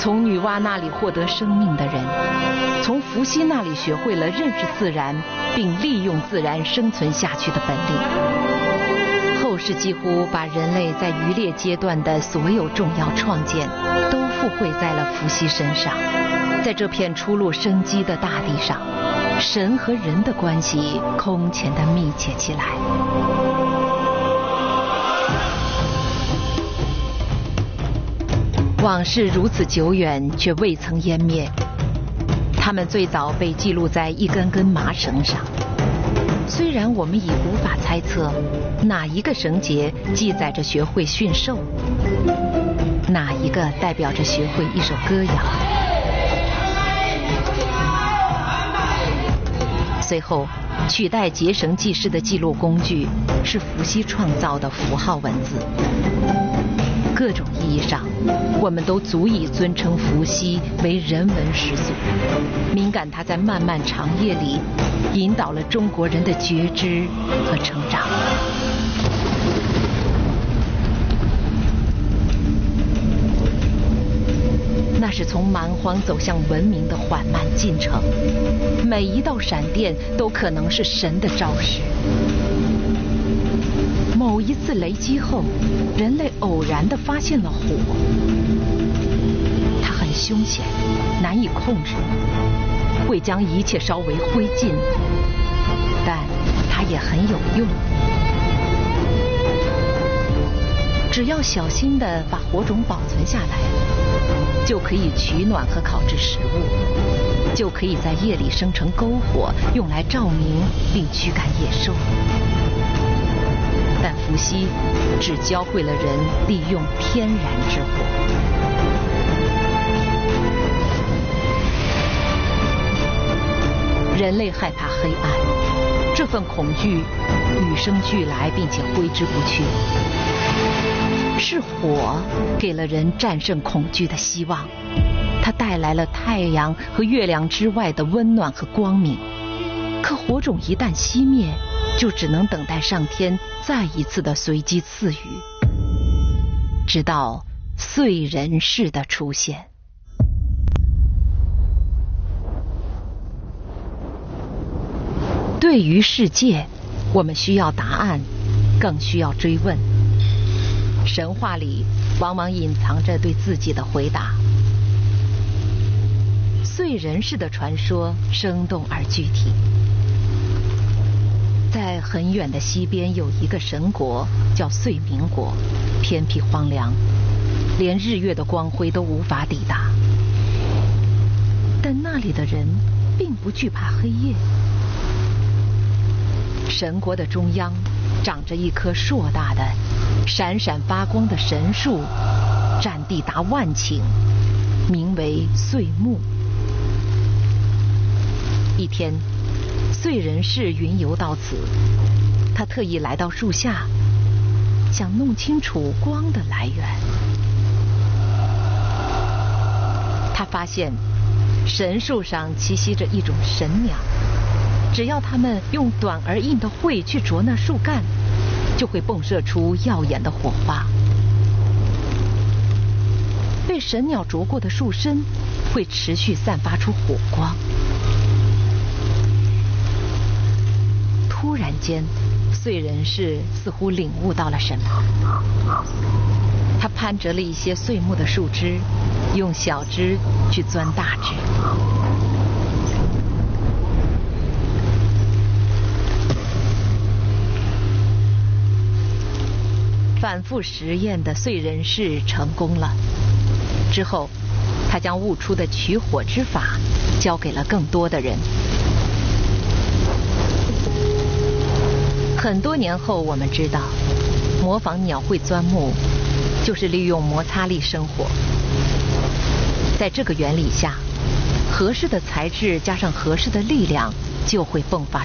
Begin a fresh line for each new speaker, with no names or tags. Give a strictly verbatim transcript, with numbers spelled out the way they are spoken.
从女娲那里获得生命的人，从伏羲那里学会了认识自然并利用自然生存下去的本领。后世几乎把人类在渔猎阶段的所有重要创建都附会在了伏羲身上。在这片出露生机的大地上，神和人的关系空前的密切起来。往事如此久远，却未曾湮灭。它们最早被记录在一根根麻绳上。虽然我们已无法猜测哪一个绳结记载着学会驯兽，哪一个代表着学会一首歌谣。随后，取代结绳记事的记录工具是伏羲创造的符号文字。各种意义上，我们都足以尊称伏羲为人文始祖，敏感他在漫漫长夜里引导了中国人的觉知和成长。那是从蛮荒走向文明的缓慢进程，每一道闪电都可能是神的招式。某一次雷击后，人类偶然地发现了火，它很凶险，难以控制，会将一切烧为灰烬，但它也很有用。只要小心地把火种保存下来，就可以取暖和烤制食物，就可以在夜里生成篝火，用来照明并驱赶野兽。但伏羲只教会了人利用天然之火。人类害怕黑暗，这份恐惧与生俱来，并且挥之不去。是火给了人战胜恐惧的希望，它带来了太阳和月亮之外的温暖和光明。可火种一旦熄灭，就只能等待上天再一次的随机赐予，直到燧人氏的出现。对于世界，我们需要答案，更需要追问。神话里往往隐藏着对自己的回答。燧人氏的传说生动而具体。在很远的西边有一个神国叫燧民国，偏僻荒凉，连日月的光辉都无法抵达。但那里的人并不惧怕黑夜。神国的中央长着一棵硕大的闪闪发光的神树，占地达万顷，名为燧木。一天，燧人氏云游到此，他特意来到树下，想弄清楚光的来源。他发现神树上栖息着一种神鸟，只要它们用短而硬的喙去啄那树干，就会迸射出耀眼的火花。被神鸟啄过的树身会持续散发出火光。突然间，燧人氏似乎领悟到了什么，他攀折了一些碎木的树枝，用小枝去钻大枝。反复实验的燧人氏成功了。之后，他将悟出的取火之法教给了更多的人。很多年后，我们知道，模仿鸟会钻木，就是利用摩擦力生火。在这个原理下，合适的材质加上合适的力量，就会迸发